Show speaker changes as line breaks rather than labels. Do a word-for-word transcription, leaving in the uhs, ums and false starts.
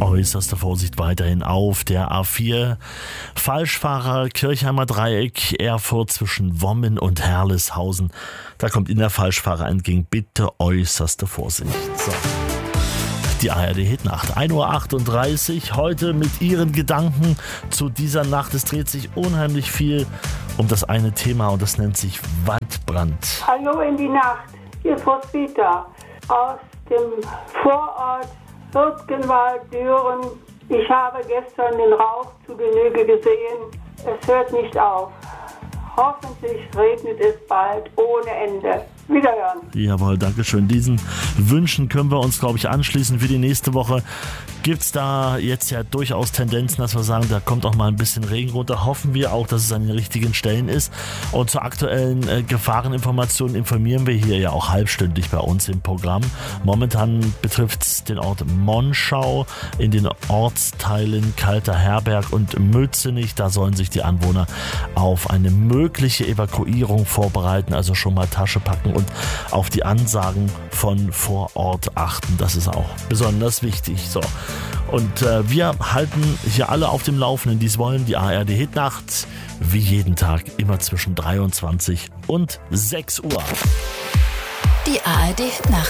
Äußerste Vorsicht weiterhin auf der A vier. Falschfahrer, Kirchheimer Dreieck, Erfurt zwischen Wommen und Herleshausen. Da kommt Ihnen der Falschfahrer entgegen. Bitte äußerste Vorsicht. So. Die A R D-Hitnacht, ein Uhr achtunddreißig. Heute mit Ihren Gedanken zu dieser Nacht. Es dreht sich unheimlich viel um das eine Thema und das nennt sich Waldbrand.
Hallo in die Nacht. Hier ist Roswitha aus dem Vorort Hürtgenwald, Düren. Ich habe gestern den Rauch zu Genüge gesehen. Es hört nicht auf. Hoffentlich regnet es bald ohne Ende. Wiederhören.
Jawohl, danke schön. Diesen Wünschen können wir uns, glaube ich, anschließen. Für die nächste Woche gibt es da jetzt ja durchaus Tendenzen, dass wir sagen, da kommt auch mal ein bisschen Regen runter. Hoffen wir auch, dass es an den richtigen Stellen ist. Und zur aktuellen äh, Gefahreninformationen informieren wir hier ja auch halbstündlich bei uns im Programm. Momentan betrifft es den Ort Monschau in den Ortsteilen Kalter Herberg und Mützenich. Da sollen sich die Anwohner auf eine mögliche Evakuierung vorbereiten, also schon mal Tasche packen und auf die Ansagen von vor Ort achten. Das ist auch besonders wichtig. So. Und äh, wir halten hier alle auf dem Laufenden, die es wollen. Die A R D-Hitnacht, wie jeden Tag, immer zwischen dreiundzwanzig und sechs Uhr.
Die A R D-Hitnacht.